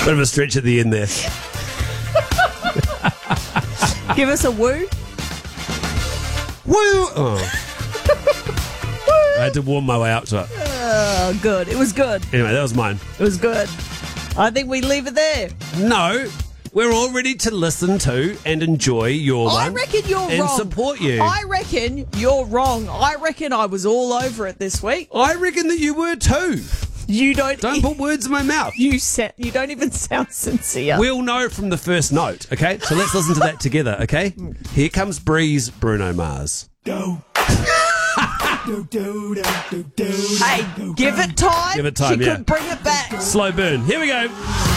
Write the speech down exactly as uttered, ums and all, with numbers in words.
Bit of a stretch at the end there. Give us a woo. Woo! Oh. I had to warm my way up to it. Oh, good. It was good. Anyway, that was mine. It was good. I think we leave it there. No, we're all ready to listen to and enjoy your I one. reckon you're and wrong. support you. I reckon you're wrong. I reckon I was all over it this week. I reckon that you were too. You don't. Don't put words in my mouth. You sa- You don't even sound sincere. We'll know from the first note, okay? So let's listen to that together, okay? Here comes Breeze, Bruno Mars. Go. do, do, do, do, do, Hey, give it time. Give it time, She yeah. could bring it back. Slow burn. Here we go.